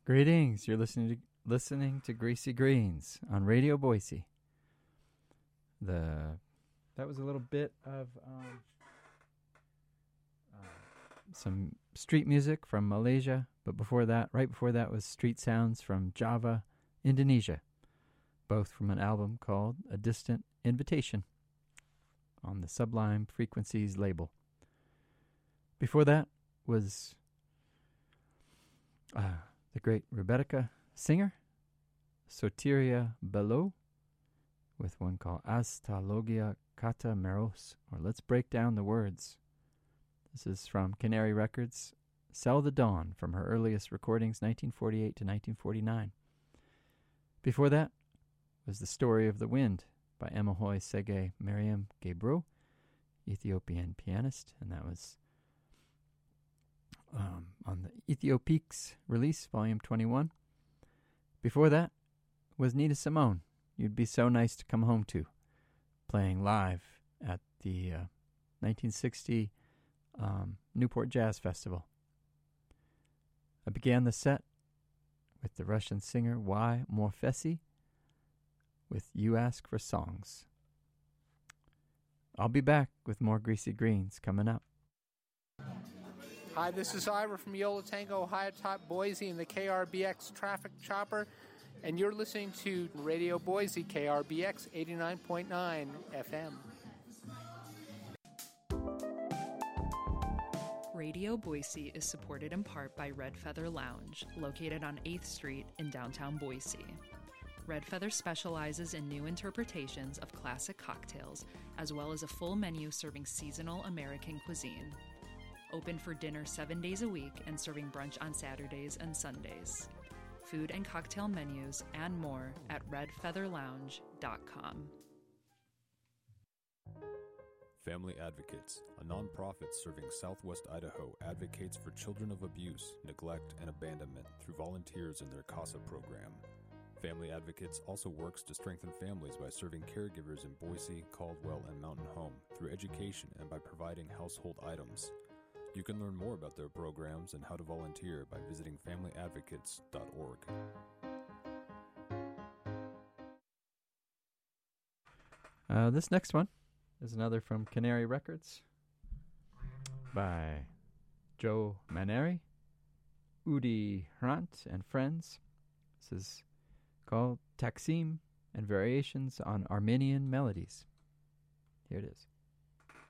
Greetings. You're listening to Greasy Greens on Radio Boise. That was a little bit of some street music from Malaysia, but right before that was street sounds from Java, Indonesia, both from an album called A Distant Invitation on the Sublime Frequencies label. Before that was the great Rebecca Singer, Soteria Bello, with one called Hasta Logia Kata Meros, or Let's Break Down the Words. This is from Canary Records, Sell the Dawn, from her earliest recordings, 1948 to 1949. Before that was The Story of the Wind by Emohoy Sege Mariam Gebro, Ethiopian pianist, and that was on the Ethiopiques release, Volume 21. Before that was Nina Simone, You'd Be So Nice to Come Home To, playing live at the 1960 Newport Jazz Festival. I began the set with the Russian singer Y. Morfesi with You Ask for Songs. I'll be back with more Greasy Greens coming up. Hi, this is Ira from Yola Tango, High Top Boise, and the KRBX Traffic Chopper, and you're listening to Radio Boise, KRBX 89.9 FM. Radio Boise is supported in part by Red Feather Lounge, located on 8th Street in downtown Boise. Red Feather specializes in new interpretations of classic cocktails, as well as a full menu serving seasonal American cuisine. Open for dinner 7 days a week and serving brunch on Saturdays and Sundays. Food and cocktail menus and more at redfeatherlounge.com. Family Advocates, a nonprofit serving Southwest Idaho, advocates for children of abuse, neglect, and abandonment through volunteers in their CASA program. Family Advocates also works to strengthen families by serving caregivers in Boise, Caldwell, and Mountain Home through education and by providing household items. You can learn more about their programs and how to volunteer by visiting familyadvocates.org. This next one is another from Canary Records by Joe Maneri, Udi Hrant, and friends. This is called Taksim and Variations on Armenian Melodies. Here it is.